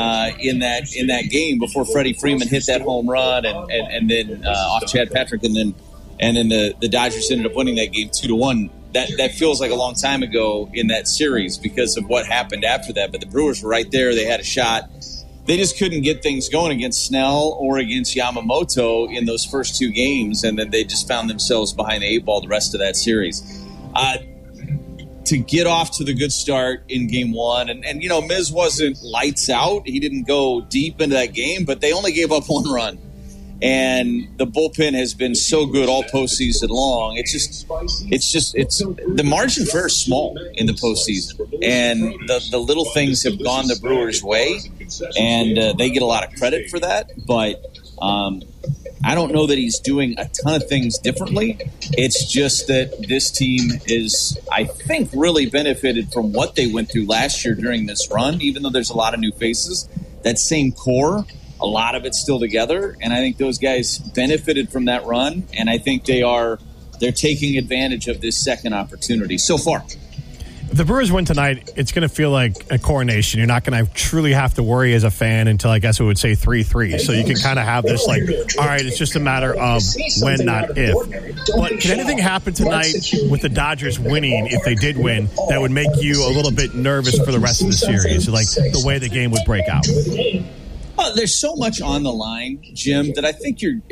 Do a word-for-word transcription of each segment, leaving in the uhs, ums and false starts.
uh, in that in that game before Freddie Freeman hit that home run and and, and then uh, off Chad Patrick, and then and then the, the Dodgers ended up winning that game two to one. That that feels like a long time ago in that series because of what happened after that. But the Brewers were right there; they had a shot. They just couldn't get things going against Snell or against Yamamoto in those first two games, and then they just found themselves behind the eight ball the rest of that series. Uh, to get off to the good start in game one, and, and, you know, Miz wasn't lights out. He didn't go deep into that game, but they only gave up one run. And the bullpen has been so good all postseason long. It's just, it's just, it's the margin for error is small in the postseason, and the the little things have gone the Brewers' way, and uh, they get a lot of credit for that. But um, I don't know that he's doing a ton of things differently. It's just that this team is, I think, really benefited from what they went through last year during this run. Even though there's a lot of new faces, that same core. A lot of it's still together, and I think those guys benefited from that run, and I think they are they're taking advantage of this second opportunity so far. If the Brewers win tonight, it's going to feel like a coronation. You're not going to truly have to worry as a fan until, I guess, it would say three three. So you can kind of have this, like, all right, it's just a matter of when, not if. But can anything happen tonight with the Dodgers winning, if they did win, that would make you a little bit nervous for the rest of the series, like the way the game would break out? Oh, there's so much on the line, Jim, that I think you're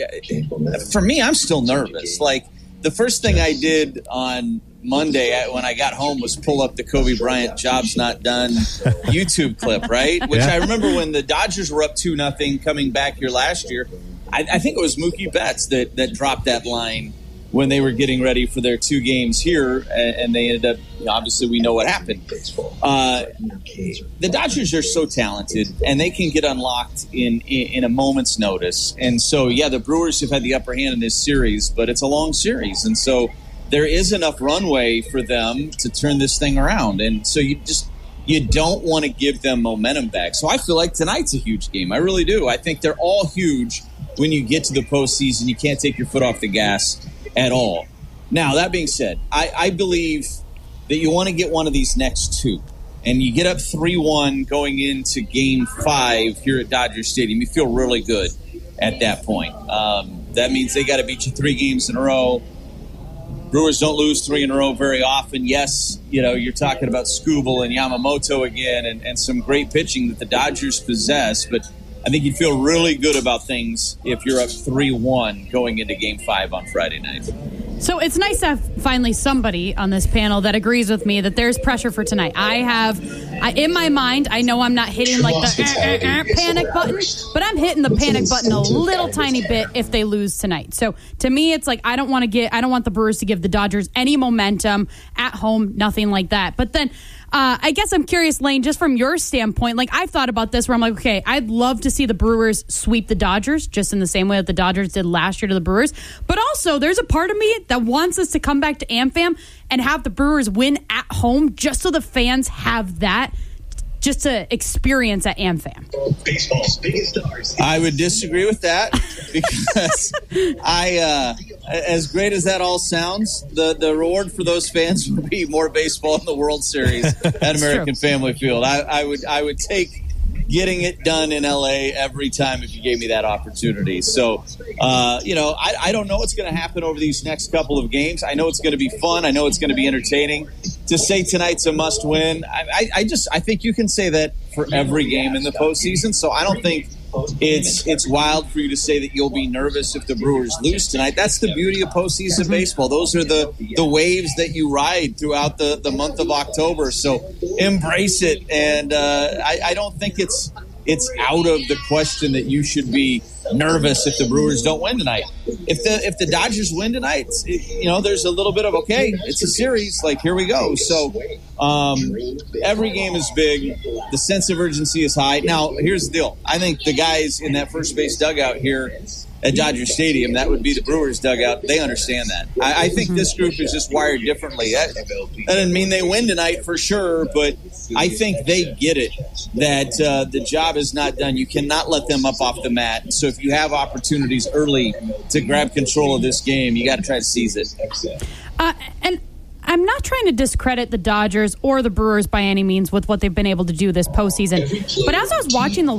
– for me, I'm still nervous. Like, the first thing I did on Monday when I got home was pull up the Kobe Bryant Jobs Not Done YouTube clip, right? Which yeah. I remember when the Dodgers were up two nothing coming back here last year. I, I think it was Mookie Betts that, that dropped that line when they were getting ready for their two games here, and, and they ended up, obviously we know what happened. Uh, the Dodgers are so talented, and they can get unlocked in, in, in a moment's notice. And so, yeah, the Brewers have had the upper hand in this series, but it's a long series. And so there is enough runway for them to turn this thing around. And so you just you don't want to give them momentum back. So I feel like tonight's a huge game. I really do. I think they're all huge when you get to the postseason. You can't take your foot off the gas at all. Now, that being said, I, I believe that you want to get one of these next two. And you get up three one going into game five here at Dodger Stadium. You feel really good at that point. Um, that means they got to beat you three games in a row. Brewers don't lose three in a row very often. Yes, you know, you're talking about Skubal and Yamamoto again and, and some great pitching that the Dodgers possess, but I think you'd feel really good about things if you're up three one going into Game five on Friday night. So it's nice to have finally somebody on this panel that agrees with me that there's pressure for tonight. I have, I, in my mind, I know I'm not hitting like the uh, uh, uh, panic button, but I'm hitting the panic button a little tiny bit if they lose tonight. So to me, it's like I don't want to get, I don't want the Brewers to give the Dodgers any momentum at home, nothing like that. But then Uh, I guess I'm curious, Lane, just from your standpoint, like I've thought about this where I'm like, okay, I'd love to see the Brewers sweep the Dodgers just in the same way that the Dodgers did last year to the Brewers. But also there's a part of me that wants us to come back to AmFam and have the Brewers win at home just so the fans have that just to experience at AmFam. Baseball's biggest stars. I would disagree with that because I, uh, as great as that all sounds, the, the reward for those fans would be more baseball in the World Series at American true. Family Field. I, I would I would take getting it done in L A every time if you gave me that opportunity. So, uh, you know, I, I don't know what's going to happen over these next couple of games. I know it's going to be fun. I know it's going to be entertaining. To say tonight's a must-win, I, I, I just I think you can say that for every game in the postseason. So I don't think it's it's wild for you to say that you'll be nervous if the Brewers lose tonight. That's the beauty of postseason baseball. Those are the, the waves that you ride throughout the, the month of October. So embrace it. And uh, I, I don't think it's it's out of the question that you should be nervous if the Brewers don't win tonight. If the if the Dodgers win tonight, it, you know, there's a little bit of, okay, it's a series. Like, here we go. So um, every game is big. The sense of urgency is high. Now, here's the deal. I think the guys in that first base dugout here at Dodger Stadium, that would be the Brewers dugout, they understand that. I, I think this group is just wired differently. That, that doesn't mean they win tonight for sure, but I think they get it, that uh, the job is not done. You cannot let them up off the mat. So if you have opportunities early to grab control of this game, you got to try to seize it. Uh, and I'm not trying to discredit the Dodgers or the Brewers by any means with what they've been able to do this postseason. But as I was watching the